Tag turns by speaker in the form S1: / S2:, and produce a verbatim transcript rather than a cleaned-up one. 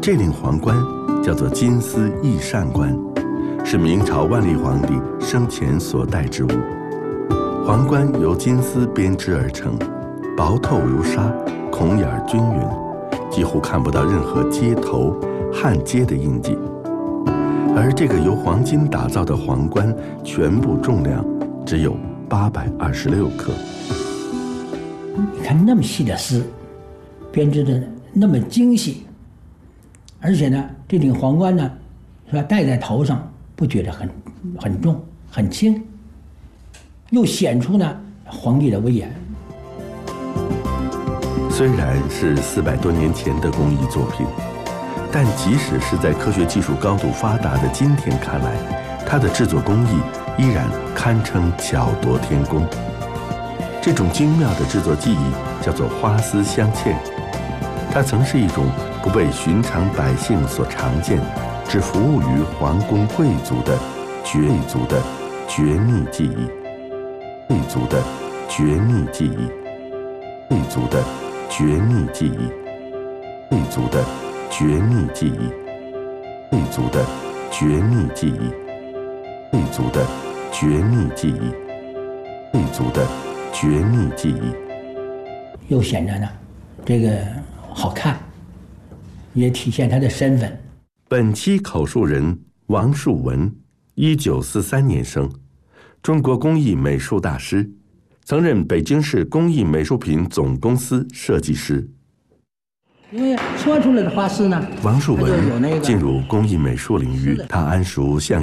S1: 这顶皇冠叫做金丝翼扇冠，是明朝万历皇帝生前所戴之物。皇冠由金丝编织而成，薄透如纱，孔眼均匀，几乎看不到任何接头、焊接的印记。而这个由黄金打造的皇冠，全部重量只有八百二十六克。
S2: 你看那么细的丝，编织的那么精细，而且呢，这顶皇冠呢，是吧，戴在头上不觉得很很重很轻，又显出呢皇帝的威严。
S1: 虽然是四百多年前的工艺作品，但即使是在科学技术高度发达的今天看来，它的制作工艺依然堪称巧夺天工。这种精妙的制作技艺叫做花丝镶嵌，它曾是一种不被寻常百姓所常见，只服务于皇宫贵族的绝族的绝密技艺。贵族的绝密技艺，贵族的绝密技艺，贵族的绝密技艺，贵族的绝密技艺，贵族的绝密技艺，贵族的绝密技艺，
S2: 又显得呢这个好看，也体现他的身份。
S1: 本期口述人王树文，一九四三年生，中国工艺美术大师，曾任北京市工艺美术品总公司设计师。
S2: 因为搓出来的花丝呢，
S1: 王树文
S2: 它就有那个
S1: 进入工艺美术领域，他谙熟像